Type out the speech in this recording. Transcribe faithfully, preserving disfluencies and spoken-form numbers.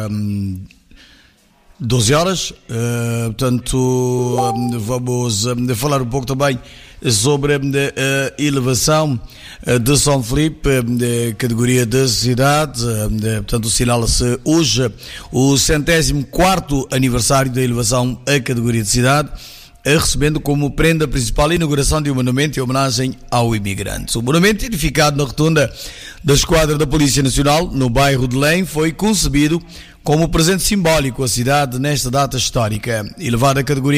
um, doze horas, uh, portanto um, vamos um, falar um pouco também sobre a uh, elevação uh, de São Filipe, uh, categoria de cidade, uh, portanto assinala-se hoje o centésimo quarto aniversário da elevação à categoria de cidade, recebendo como prenda principal a inauguração de um monumento em homenagem ao imigrante. O monumento, edificado na rotunda da Esquadra da Polícia Nacional, no bairro de Lém, foi concebido como presente simbólico à cidade nesta data histórica. Elevada a categoria